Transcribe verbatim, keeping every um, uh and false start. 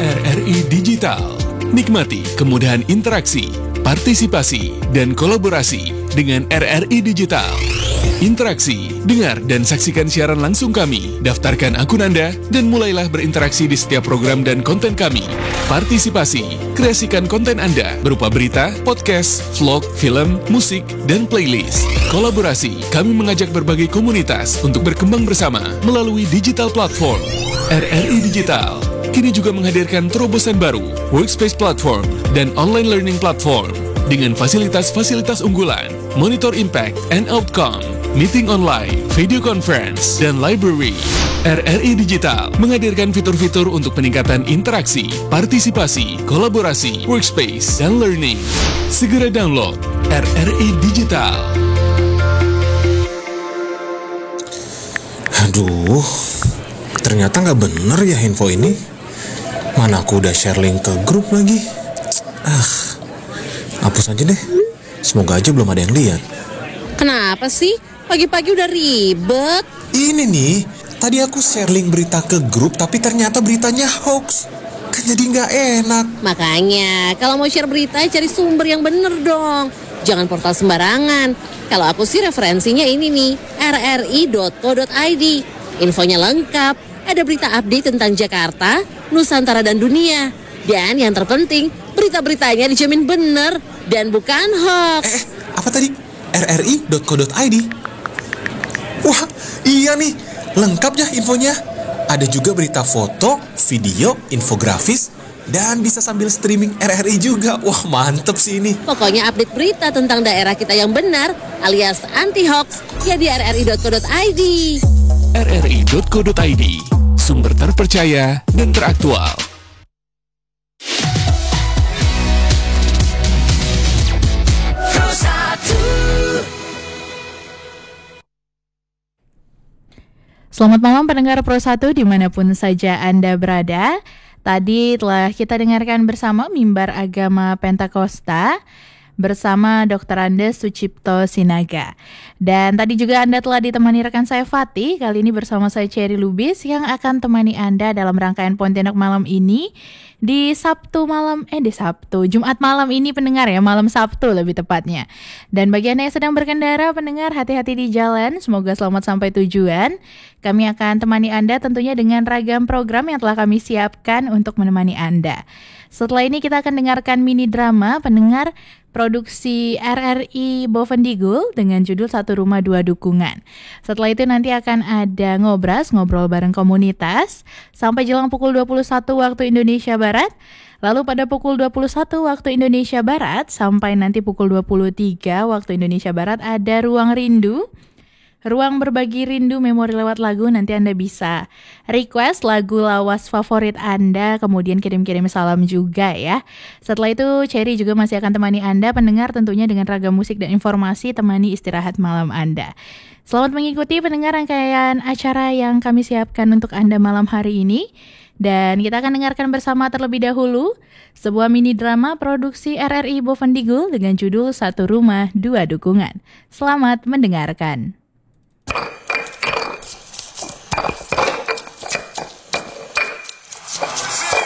R R I Digital. Nikmati kemudahan interaksi, partisipasi, dan kolaborasi dengan R R I Digital. Interaksi, dengar dan saksikan siaran langsung kami, daftarkan akun Anda, dan mulailah berinteraksi di setiap program dan konten kami. Partisipasi, kreasikan konten Anda berupa berita, podcast, vlog, film, musik, dan playlist. Kolaborasi, kami mengajak berbagai komunitas untuk berkembang bersama melalui digital platform. R R I Digital kini juga menghadirkan terobosan baru, workspace platform, dan online learning platform dengan fasilitas-fasilitas unggulan, monitor impact and outcome, meeting online, video conference, dan library. R R I Digital menghadirkan fitur-fitur untuk peningkatan interaksi, partisipasi, kolaborasi, workspace, dan learning. Segera download R R I Digital. Aduh, ternyata nggak bener ya info ini. Mana aku udah share link ke grup lagi. Ah, hapus aja deh. Semoga aja belum ada yang lihat. Kenapa sih? Pagi-pagi udah ribet. Ini nih, tadi aku share link berita ke grup, tapi ternyata beritanya hoax. Kan jadi nggak enak. Makanya, kalau mau share berita, cari sumber yang bener dong. Jangan portal sembarangan. Kalau aku sih referensinya ini nih, r r i dot co dot i d. Infonya lengkap. Ada berita update tentang Jakarta, Nusantara, dan dunia. Dan yang terpenting, berita-beritanya dijamin bener dan bukan hoax. Eh, apa tadi? r r i dot co dot i d. Wah, iya nih. Lengkap ya infonya. Ada juga berita foto, video, infografis, dan bisa sambil streaming R R I juga. Wah, mantep sih ini. Pokoknya update berita tentang daerah kita yang benar, alias anti-hoax, ya di r r i dot co dot i d. r r i dot co dot i d, sumber terpercaya dan teraktual. Selamat malam pendengar Pro satu dimanapun saja Anda berada. Tadi telah kita dengarkan bersama Mimbar Agama Pentakosta bersama dokter Andes Sucipto Sinaga. Dan tadi juga Anda telah ditemani rekan saya Fatih, kali ini bersama saya Cherry Lubis yang akan temani Anda dalam rangkaian Pontianak malam ini di Sabtu malam, eh di Sabtu, Jumat malam ini pendengar ya, malam Sabtu lebih tepatnya. Dan bagi Anda yang sedang berkendara, pendengar hati-hati di jalan, semoga selamat sampai tujuan. Kami akan temani Anda tentunya dengan ragam program yang telah kami siapkan untuk menemani Anda. Setelah ini kita akan dengarkan mini drama pendengar produksi R R I Bovendigul dengan judul Satu Rumah Dua Dukungan. Setelah itu nanti akan ada ngobras, ngobrol bareng komunitas sampai jelang pukul dua puluh satu waktu Indonesia Barat. Lalu pada pukul dua puluh satu waktu Indonesia Barat sampai nanti pukul dua puluh tiga waktu Indonesia Barat ada Ruang Rindu. Ruang berbagi rindu memori lewat lagu, nanti Anda bisa request lagu lawas favorit Anda, kemudian kirim-kirim salam juga ya. Setelah itu Cherry juga masih akan temani Anda pendengar tentunya dengan ragam musik dan informasi temani istirahat malam Anda. Selamat mengikuti pendengar rangkaian acara yang kami siapkan untuk Anda malam hari ini. Dan kita akan dengarkan bersama terlebih dahulu sebuah mini drama produksi R R I Bovendigul dengan judul Satu Rumah Dua Dukungan. Selamat mendengarkan.